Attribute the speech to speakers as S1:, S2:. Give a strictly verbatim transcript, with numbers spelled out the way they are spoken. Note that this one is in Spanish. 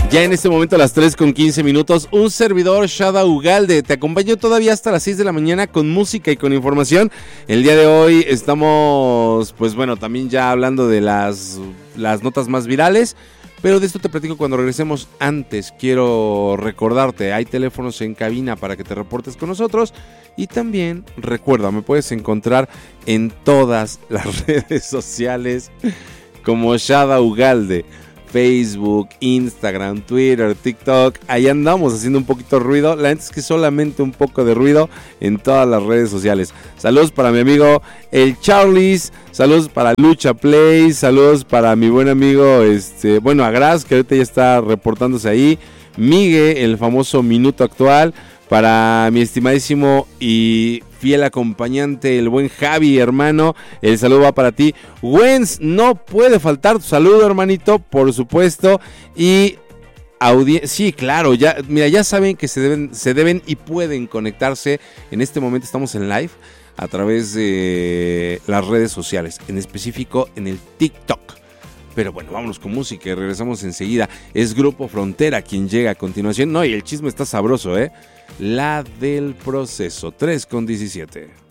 S1: Ya en este momento a las tres con quince minutos, un servidor, Shada Ugalde, te acompaño todavía hasta las seis de la mañana con música y con información. El día de hoy estamos, pues bueno, también ya hablando de las, las notas más virales, pero de esto te platico cuando regresemos. Antes quiero recordarte, hay teléfonos en cabina para que te reportes con nosotros. Y también, recuerda, me puedes encontrar en todas las redes sociales como Shada Ugalde. Facebook, Instagram, Twitter, TikTok, ahí andamos haciendo un poquito de ruido. La neta es que solamente un poco de ruido en todas las redes sociales. Saludos para mi amigo el Charles, saludos para Lucha Play, saludos para mi buen amigo, este, bueno, Agras, que ahorita ya está reportándose ahí, Migue, el famoso Minuto Actual, para mi estimadísimo y fiel acompañante, el buen Javi, hermano, el saludo va para ti. Wens, no puede faltar tu saludo, hermanito, por supuesto. Y audi- sí, claro, ya, mira, ya saben que se deben, se deben y pueden conectarse. En este momento estamos en live a través de las redes sociales, en específico en el TikTok. Pero bueno, vámonos con música y regresamos enseguida. Es Grupo Frontera quien llega a continuación. No, y el chisme está sabroso, ¿eh? La del Proceso, tres con diecisiete.